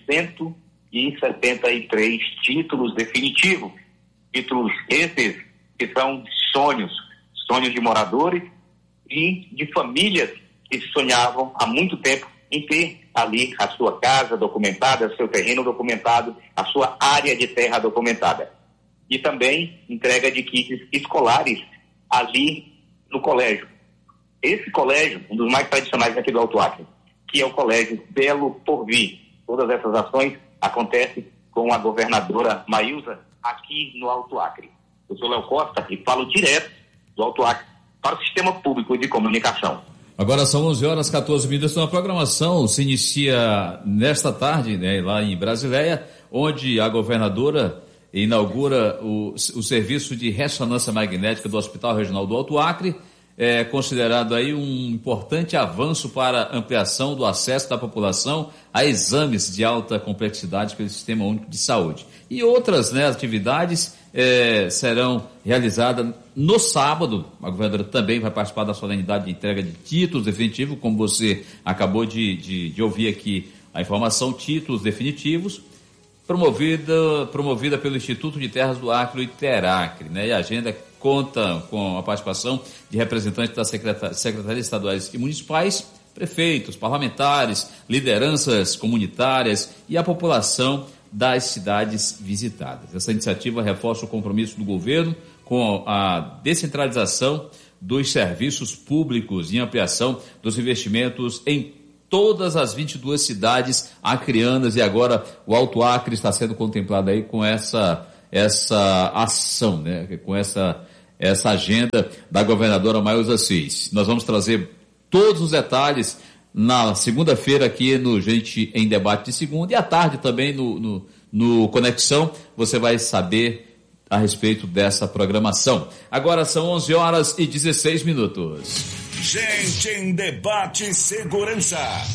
173 títulos definitivos. Títulos esses que são sonhos de moradores e de famílias que sonhavam há muito tempo em ter ali a sua casa documentada, seu terreno documentado, a sua área de terra documentada. E também entrega de kits escolares ali no colégio. Esse colégio, um dos mais tradicionais aqui do Alto Acre, que é o Colégio Belo Porvir. Todas essas ações acontecem com a governadora Maísa aqui no Alto Acre. Eu sou Léo Costa e falo direto do Alto Acre para o Sistema Público de Comunicação. Agora são 11 horas e 14 minutos. A programação se inicia nesta tarde, lá em Brasileia, onde a governadora inaugura o serviço de ressonância magnética do Hospital Regional do Alto Acre, considerado aí um importante avanço para a ampliação do acesso da população a exames de alta complexidade pelo Sistema Único de Saúde. E outras atividades serão realizadas no sábado. A governadora também vai participar da solenidade de entrega de títulos definitivos, como você acabou de ouvir aqui a informação, títulos definitivos, promovida pelo Instituto de Terras do Acre, o ITERACRE, E a agenda conta com a participação de representantes das secretarias estaduais e municipais, prefeitos, parlamentares, lideranças comunitárias e a população das cidades visitadas. Essa iniciativa reforça o compromisso do governo com a descentralização dos serviços públicos e ampliação dos investimentos em todas as 22 cidades acreanas, e agora o Alto Acre está sendo contemplado aí com essa ação, né? Com essa agenda da governadora Maísa Assis. Nós vamos trazer todos os detalhes na segunda-feira aqui no Gente em Debate de segunda, e à tarde também no Conexão você vai saber a respeito dessa programação. Agora são 11h16. Gente em Debate Segurança.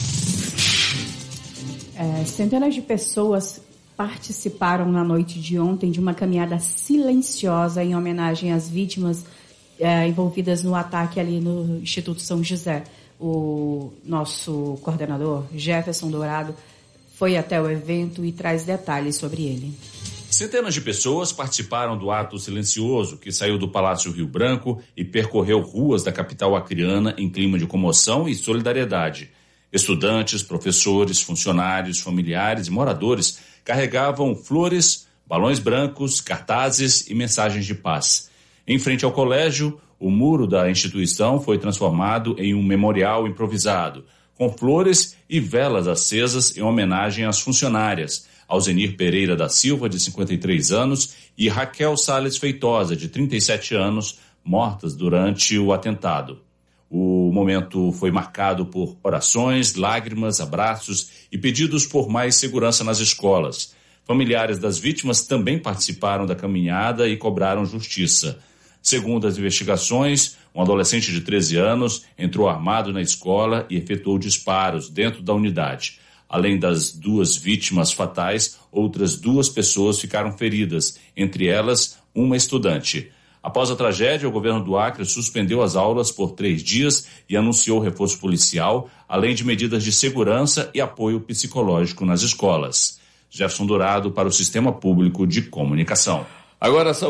Centenas de pessoas participaram na noite de ontem de uma caminhada silenciosa em homenagem às vítimas envolvidas no ataque ali no Instituto São José. O nosso coordenador, Jefferson Dourado, foi até o evento e traz detalhes sobre ele. Centenas de pessoas participaram do ato silencioso que saiu do Palácio Rio Branco e percorreu ruas da capital acreana em clima de comoção e solidariedade. Estudantes, professores, funcionários, familiares e moradores carregavam flores, balões brancos, cartazes e mensagens de paz. Em frente ao colégio, o muro da instituição foi transformado em um memorial improvisado, com flores e velas acesas em homenagem às funcionárias, Alzenir Pereira da Silva, de 53 anos, e Raquel Salles Feitosa, de 37 anos, mortas durante o atentado. O momento foi marcado por orações, lágrimas, abraços e pedidos por mais segurança nas escolas. Familiares das vítimas também participaram da caminhada e cobraram justiça. Segundo as investigações, um adolescente de 13 anos entrou armado na escola e efetuou disparos dentro da unidade. Além das 2 vítimas fatais, outras 2 pessoas ficaram feridas, entre elas uma estudante. Após a tragédia, o governo do Acre suspendeu as aulas por 3 dias e anunciou reforço policial, além de medidas de segurança e apoio psicológico nas escolas. Jefferson Dourado para o Sistema Público de Comunicação. Agora são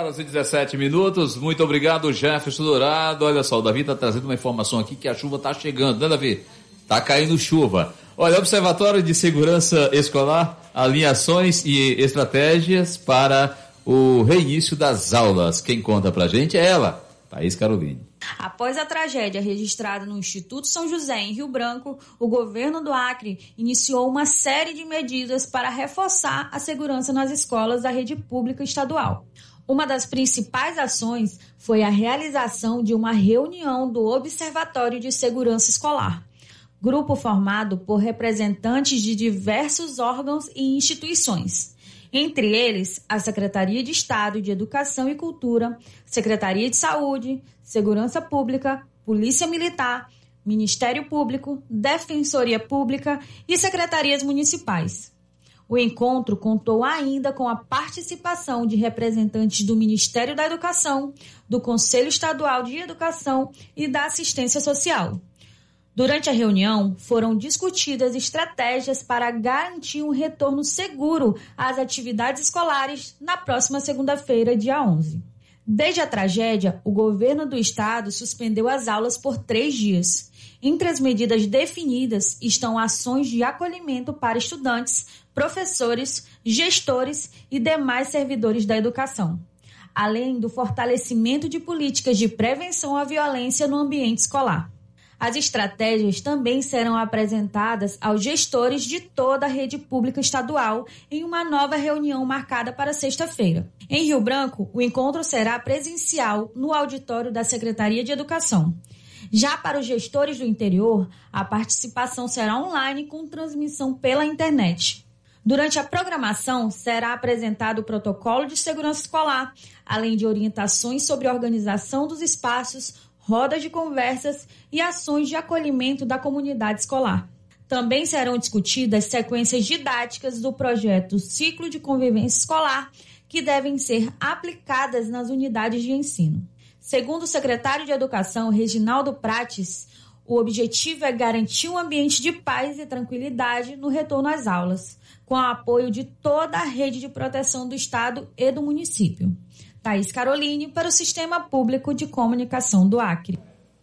11h17. Muito obrigado, Jefferson Dourado. Olha só, o Davi está trazendo uma informação aqui que a chuva está chegando, né, Davi? Está caindo chuva. Olha, Observatório de Segurança Escolar, alinhações e estratégias para o reinício das aulas. Quem conta pra gente é ela, Thaís Caroline. Após a tragédia registrada no Instituto São José, em Rio Branco, o governo do Acre iniciou uma série de medidas para reforçar a segurança nas escolas da rede pública estadual. Uma das principais ações foi a realização de uma reunião do Observatório de Segurança Escolar, grupo formado por representantes de diversos órgãos e instituições. Entre eles, a Secretaria de Estado de Educação e Cultura, Secretaria de Saúde, Segurança Pública, Polícia Militar, Ministério Público, Defensoria Pública e secretarias municipais. O encontro contou ainda com a participação de representantes do Ministério da Educação, do Conselho Estadual de Educação e da Assistência Social. Durante a reunião, foram discutidas estratégias para garantir um retorno seguro às atividades escolares na próxima segunda-feira, dia 11. Desde a tragédia, o governo do estado suspendeu as aulas por 3 dias. Entre as medidas definidas estão ações de acolhimento para estudantes, professores, gestores e demais servidores da educação, além do fortalecimento de políticas de prevenção à violência no ambiente escolar. As estratégias também serão apresentadas aos gestores de toda a rede pública estadual em uma nova reunião marcada para sexta-feira. Em Rio Branco, o encontro será presencial no auditório da Secretaria de Educação. Já para os gestores do interior, a participação será online com transmissão pela internet. Durante a programação, será apresentado o protocolo de segurança escolar, além de orientações sobre a organização dos espaços, rodas de conversas e ações de acolhimento da comunidade escolar. Também serão discutidas sequências didáticas do projeto Ciclo de Convivência Escolar, que devem ser aplicadas nas unidades de ensino. Segundo o secretário de Educação, Reginaldo Prates, o objetivo é garantir um ambiente de paz e tranquilidade no retorno às aulas, com o apoio de toda a rede de proteção do Estado e do município. Thaís Caroline, para o Sistema Público de Comunicação do Acre.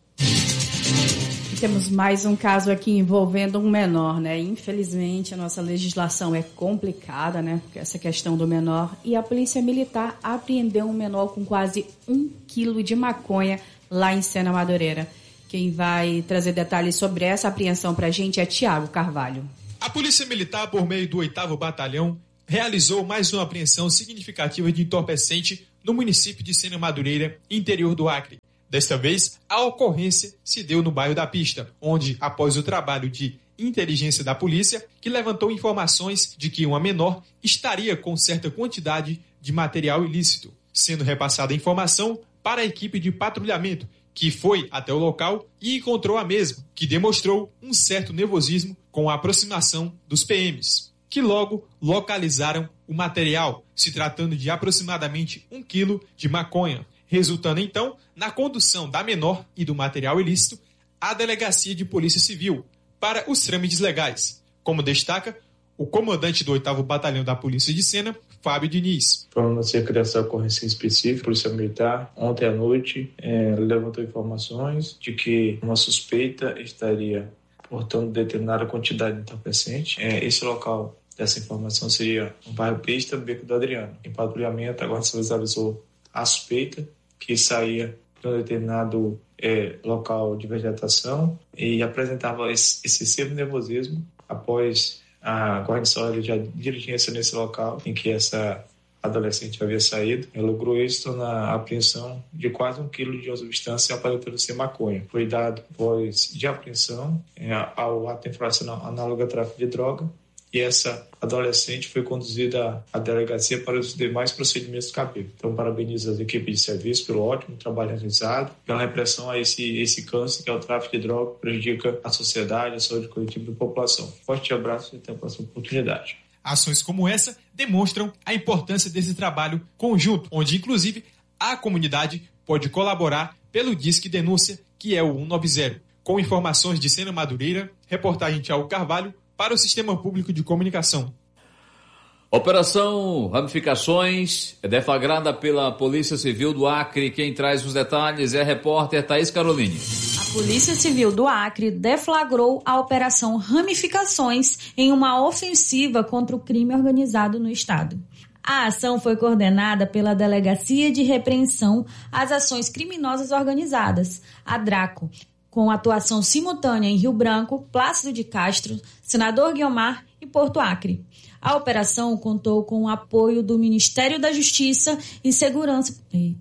Temos mais um caso aqui envolvendo um menor, né? Infelizmente, a nossa legislação é complicada, né? Essa questão do menor. E a Polícia Militar apreendeu um menor com quase 1 quilo de maconha lá em Sena, Madureira. Quem vai trazer detalhes sobre essa apreensão para a gente é Tiago Carvalho. A Polícia Militar, por meio do 8º Batalhão, realizou mais uma apreensão significativa de entorpecente no município de Sena, Madureira, interior do Acre. Desta vez, a ocorrência se deu no bairro da Pista, onde, após o trabalho de inteligência da polícia, que levantou informações de que uma menor estaria com certa quantidade de material ilícito, sendo repassada a informação para a equipe de patrulhamento, que foi até o local e encontrou a mesma, que demonstrou um certo nervosismo com a aproximação dos PMs, que logo localizaram o material, se tratando de aproximadamente 1 quilo de maconha, resultando então na condução da menor e do material ilícito à Delegacia de Polícia Civil para os trâmites legais, como destaca o comandante do 8º Batalhão da Polícia de Sena, Fábio Diniz. Falando acerca dessa ocorrência específica, a Polícia Militar, ontem à noite, levantou informações de que uma suspeita estaria portando determinada quantidade de entorpecente. Esse local dessa informação seria o bairro Pista, Beco do Adriano. Em patrulhamento, agora se visualizou a suspeita que saía de um determinado local de vegetação e apresentava excessivo nervosismo após a guarnição de diligência nesse local em que essa adolescente havia saído. Logrou êxito na apreensão de quase 1 quilo de uma substância aparentando ser maconha. Foi dado voz de apreensão ao ato infracional análogo a tráfico de droga e essa adolescente foi conduzida à delegacia para os demais procedimentos cabíveis. Então, parabenizo as equipes de serviço pelo ótimo trabalho realizado, pela repressão a esse câncer que é o tráfico de droga, que prejudica a sociedade, a saúde coletiva da população. Forte abraço e até a próxima oportunidade. Ações como essa demonstram a importância desse trabalho conjunto, onde, inclusive, a comunidade pode colaborar pelo Disque Denúncia, que é o 190. Com informações de Sena, Madureira, reportagem Tiago Carvalho, para o Sistema Público de Comunicação. Operação Ramificações é deflagrada pela Polícia Civil do Acre. Quem traz os detalhes é a repórter Thaís Caroline. A Polícia Civil do Acre deflagrou a Operação Ramificações em uma ofensiva contra o crime organizado no estado. A ação foi coordenada pela Delegacia de Repreensão às Ações Criminosas Organizadas, a DRACO, com atuação simultânea em Rio Branco, Plácido de Castro, Senador Guiomar e Porto Acre. A operação contou com o apoio do Ministério da Justiça e Segurança...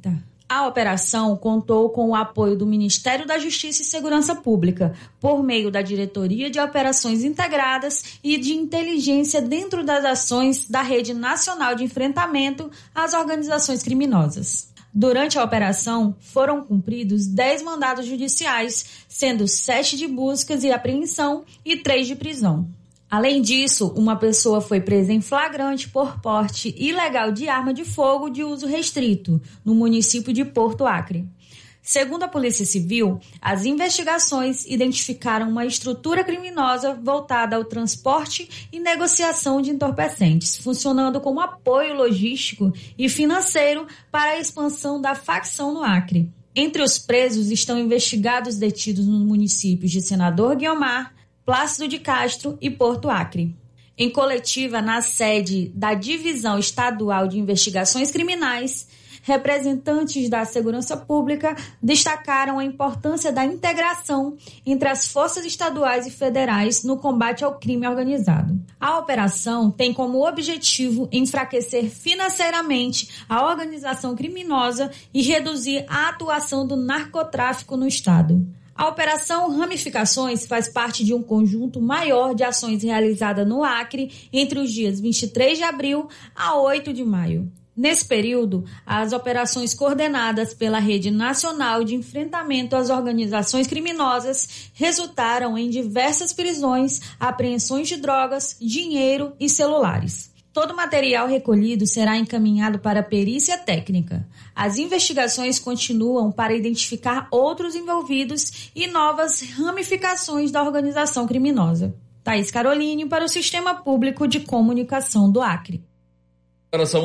A operação contou com o apoio do Ministério da Justiça e Segurança Pública, por meio da Diretoria de Operações Integradas e de Inteligência dentro das ações da Rede Nacional de Enfrentamento às Organizações Criminosas. Durante a operação, foram cumpridos 10 mandados judiciais, sendo 7 de buscas e apreensão e 3 de prisão. Além disso, uma pessoa foi presa em flagrante por porte ilegal de arma de fogo de uso restrito, no município de Porto Acre. Segundo a Polícia Civil, as investigações identificaram uma estrutura criminosa voltada ao transporte e negociação de entorpecentes, funcionando como apoio logístico e financeiro para a expansão da facção no Acre. Entre os presos estão investigados detidos nos municípios de Senador Guiomar, Plácido de Castro e Porto Acre. Em coletiva na sede da Divisão Estadual de Investigações Criminais, representantes da segurança pública destacaram a importância da integração entre as forças estaduais e federais no combate ao crime organizado. A operação tem como objetivo enfraquecer financeiramente a organização criminosa e reduzir a atuação do narcotráfico no estado. A Operação Ramificações faz parte de um conjunto maior de ações realizadas no Acre entre os dias 23 de abril a 8 de maio. Nesse período, as operações coordenadas pela Rede Nacional de Enfrentamento às Organizações Criminosas resultaram em diversas prisões, apreensões de drogas, dinheiro e celulares. Todo o material recolhido será encaminhado para a perícia técnica. As investigações continuam para identificar outros envolvidos e novas ramificações da organização criminosa. Thaís Caroline para o Sistema Público de Comunicação do Acre. Agora são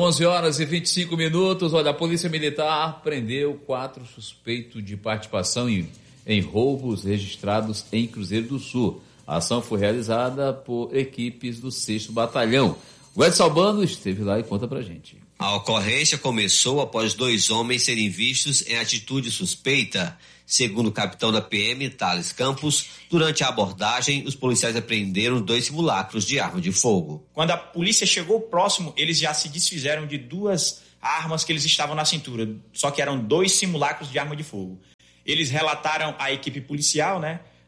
11h25. Olha, a Polícia Militar prendeu 4 suspeitos de participação em roubos registrados em Cruzeiro do Sul. A ação foi realizada por equipes do 6º Batalhão. O Edson Albano esteve lá e conta pra gente. A ocorrência começou após 2 homens serem vistos em atitude suspeita. Segundo o capitão da PM, Thales Campos, durante a abordagem, os policiais apreenderam 2 simulacros de arma de fogo. Quando a polícia chegou próximo, eles já se desfizeram de 2 armas que eles estavam na cintura, só que eram 2 simulacros de arma de fogo. Eles relataram à equipe policial,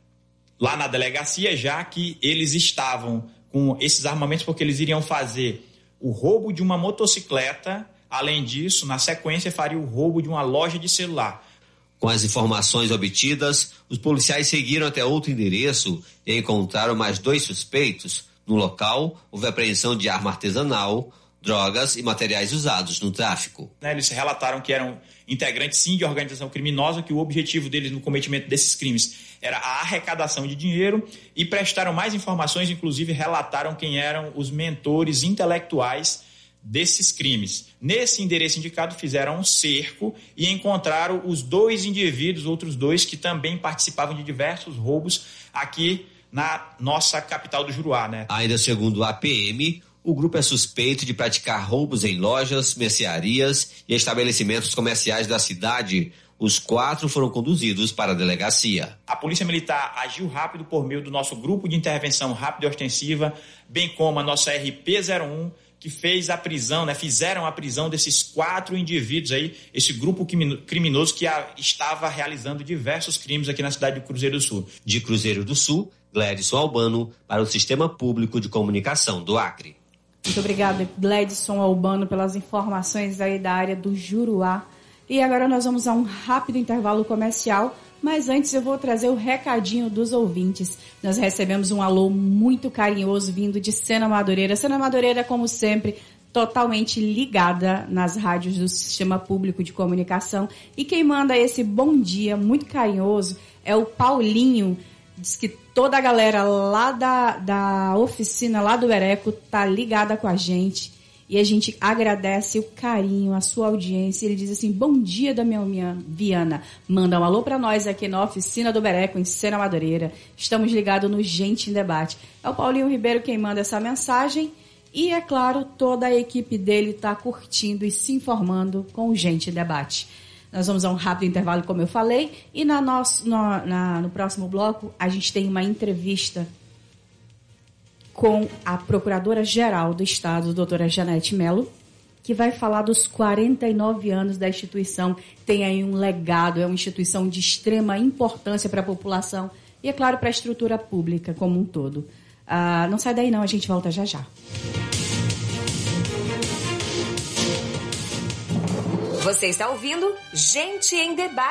lá na delegacia, já que eles estavam com esses armamentos porque eles iriam fazer o roubo de uma motocicleta. Além disso, na sequência, faria o roubo de uma loja de celular. Com as informações obtidas, os policiais seguiram até outro endereço e encontraram mais 2 suspeitos. No local, houve apreensão de arma artesanal, drogas e materiais usados no tráfico. Eles relataram que eram integrantes, sim, de organização criminosa, que o objetivo deles no cometimento desses crimes era a arrecadação de dinheiro, e prestaram mais informações, inclusive relataram quem eram os mentores intelectuais desses crimes. Nesse endereço indicado, fizeram um cerco e encontraram os 2 indivíduos, outros 2, que também participavam de diversos roubos aqui na nossa capital do Juruá. Ainda segundo a PM, o grupo é suspeito de praticar roubos em lojas, mercearias e estabelecimentos comerciais da cidade. Os 4 foram conduzidos para a delegacia. A Polícia Militar agiu rápido por meio do nosso grupo de intervenção rápida e ostensiva, bem como a nossa RP-01, que fez a prisão, fizeram a prisão desses 4 indivíduos aí, esse grupo criminoso que estava realizando diversos crimes aqui na cidade de Cruzeiro do Sul. De Cruzeiro do Sul, Gledson Albano, para o Sistema Público de Comunicação do Acre. Muito obrigada, Gledson Albano, pelas informações aí da área do Juruá. E agora nós vamos a um rápido intervalo comercial, mas antes eu vou trazer o recadinho dos ouvintes. Nós recebemos um alô muito carinhoso vindo de Sena Madureira. Sena Madureira, como sempre, totalmente ligada nas rádios do Sistema Público de Comunicação. E quem manda esse bom dia muito carinhoso é o Paulinho. Diz que toda a galera lá da oficina, lá do Bereco, tá ligada com a gente. E a gente agradece o carinho, a sua audiência. Ele diz assim: bom dia, Damião Viana. Manda um alô para nós aqui na oficina do Bereco, em Sena Madureira. Estamos ligados no Gente em Debate. É o Paulinho Ribeiro quem manda essa mensagem. E, é claro, toda a equipe dele está curtindo e se informando com o Gente em Debate. Nós vamos a um rápido intervalo, como eu falei. E no próximo bloco, a gente tem uma entrevista com a Procuradora-Geral do Estado, doutora Janete Mello, que vai falar dos 49 anos da instituição. Tem aí um legado, é uma instituição de extrema importância para a população e, é claro, para a estrutura pública como um todo. Não sai daí não, a gente volta já já. Você está ouvindo Gente em Debate.